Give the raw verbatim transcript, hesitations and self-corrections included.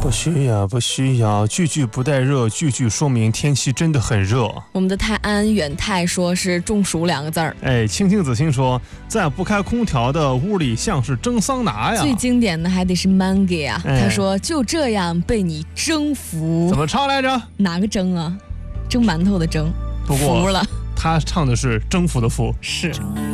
不需要，不需要，句句不带热，句句说明天气真的很热。 我们的泰安远泰说是中暑两个字儿。 哎，青青子欣说，在不开空调的屋里像是蒸桑拿呀。 最经典的还得是 Mangi 啊， 哎、 他说就这样被你征服。 怎么唱来着？ 哪个蒸啊？蒸馒头的蒸。 不过服了。 他唱的是征服的服。 是。